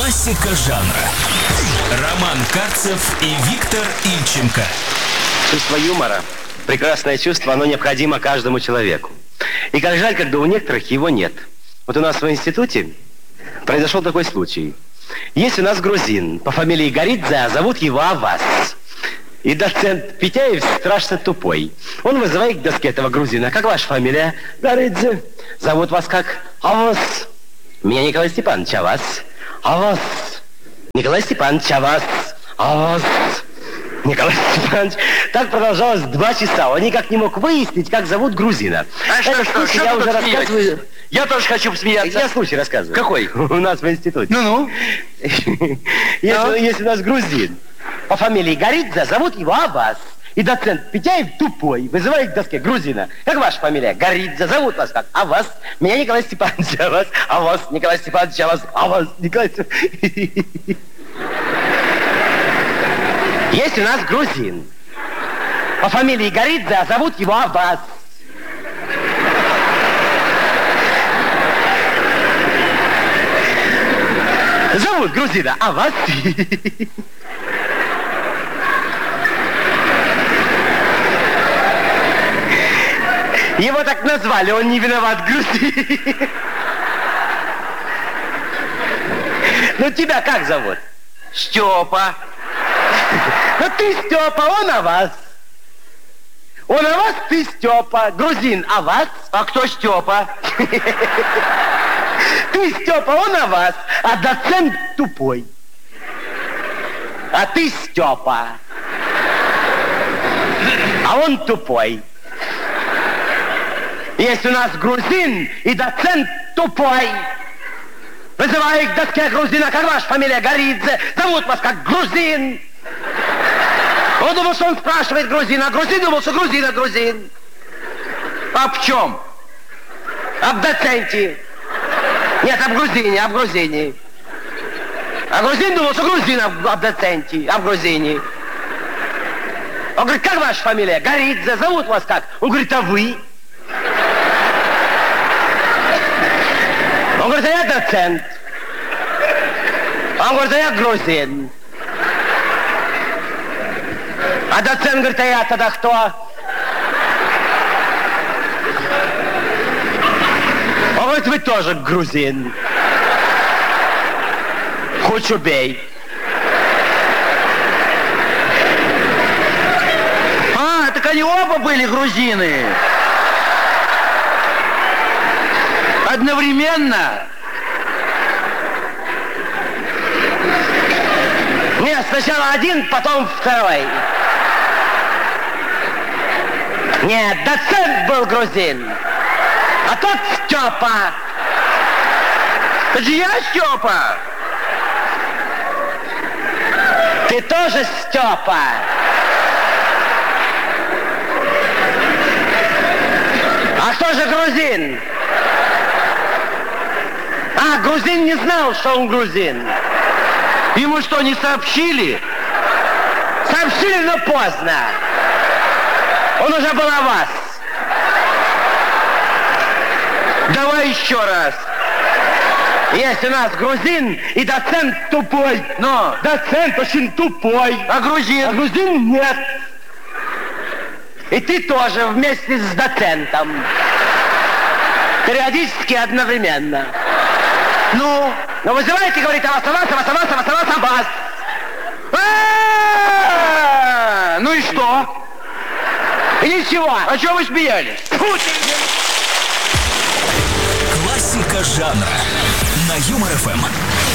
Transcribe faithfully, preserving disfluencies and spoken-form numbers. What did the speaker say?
Классика жанра. Роман Карцев и Виктор Ильченко. Чувство юмора, прекрасное чувство, оно необходимо каждому человеку. И как жаль, когда у некоторых его нет. Вот у нас в институте произошел такой случай. Есть у нас грузин по фамилии Горидзе, а зовут его Авас. И доцент Петяев страшно тупой. Он вызывает к доске этого грузина. Как ваша фамилия? Горидзе. Зовут вас как? Авас. Меня Николай Степанович Авас. Авас. Николай Степанович Авас. Авас. Николай Степанович. Так продолжалось два часа. Он никак не мог выяснить, как зовут грузина. А что, что, что я вы уже тут рассказываю. Я тоже хочу посмеяться. Я случай рассказываю. Какой? У нас в институте. Ну-ну. Если, если у нас грузин по фамилии Горидзе, зовут его Авас. И доцент Петяев тупой вызывает к доске грузина. Как ваша фамилия? Горидзе. Зовут вас как? Авас. Меня Николай Степанович Авас. Авас. Николай Степанович Авас. Авас. Николай Степанович. Есть у нас грузин по фамилии Горидзе, а зовут его Авас. Зовут грузина Авас. Его так назвали, он не виноват, грузин. Ну тебя как зовут? Степа. Ну ты Степа, он Авас. Он Авас, ты Степа. Грузин Авас. А кто Степа? Ты Степа, он Авас, а доцент тупой. А ты Степа. А он тупой. Есть у нас грузин и доцент тупой. Вызывай к доске грузина. Как ваша фамилия? Горидзе. Зовут вас как грузин. Он думал, что он спрашивает грузина. Грузин думал, что грузин, а грузин. А в чем? Об доценте. Нет, об грузине, об грузине. А грузин думал, что грузин об, об доценте, об грузине. Он говорит, как ваша фамилия? Горидзе. Зовут вас как? Он говорит, а вы? Он говорит, а я доцент. Он говорит, а я грузин. А доцент говорит, а я тогда кто? Он говорит, вы тоже грузин. Хоть убей. А, так они оба были грузины. Одновременно? Нет, сначала один, потом второй. Нет, доцент был грузин. А тот Степа. Это же я Степа. Ты тоже Степа. А кто же грузин? А, грузин не знал, что он грузин. Ему что, не сообщили? Сообщили, но поздно. Он уже был о вас. Давай еще раз. Есть у нас грузин и доцент тупой. Но доцент очень тупой. А грузин? А грузин нет. И ты тоже вместе с доцентом. Периодически одновременно. Ну? Ну вызывайте, говорит, Авас, Авас, Авас, Авас, Авас, Авас, Авас. А-а-а! Ну и что? И ничего. А чего вы смеялись? Классика жанра на Юмор ФМ.